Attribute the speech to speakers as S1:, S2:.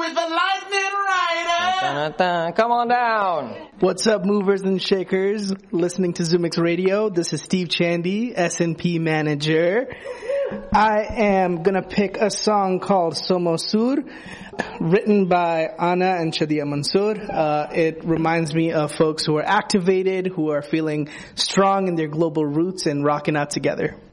S1: with the lightning rider.
S2: Come on down.
S3: What's up, movers and shakers? Listening to Zoomix Radio. This is Steve Chandy, S&P manager. I am gonna pick a song called Somo Sur, written by Ana and Shadia Mansour. It reminds me of folks who are activated, who are feeling strong in their global roots and rocking out together.